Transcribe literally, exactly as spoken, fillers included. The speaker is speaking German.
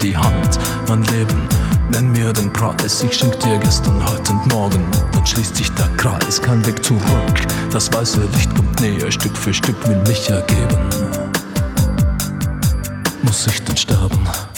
die Hand, mein Leben, nenn mir den Preis. Ich schenk dir gestern, heute und morgen, dann schließt sich der Kreis, kein Weg zurück. Das weiße Licht kommt näher, Stück für Stück will mich ergeben. Muss ich denn sterben?